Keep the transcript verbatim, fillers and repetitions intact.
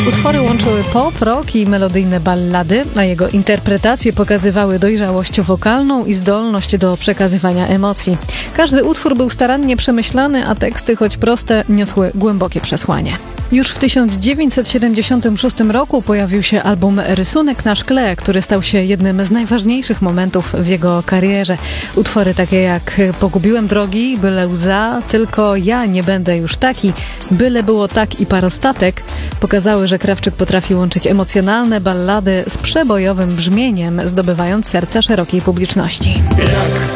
Utwory łączyły pop, rock i melodyjne ballady, a jego interpretacje pokazywały dojrzałość wokalną i zdolność do przekazywania emocji. Każdy utwór był starannie przemyślany, a teksty, choć proste, niosły głębokie przesłanie. Już w tysiąc dziewięćset siedemdziesiątym szóstym roku pojawił się album Rysunek na szkle, który stał się jednym z najważniejszych momentów w jego karierze. Utwory takie jak Pogubiłem drogi, Byle łza, Tylko ja nie będę już taki, Byle było tak i Parostatek pokazały, że Krawczyk potrafi łączyć emocjonalne ballady z przebojowym brzmieniem, zdobywając serca szerokiej publiczności. Jak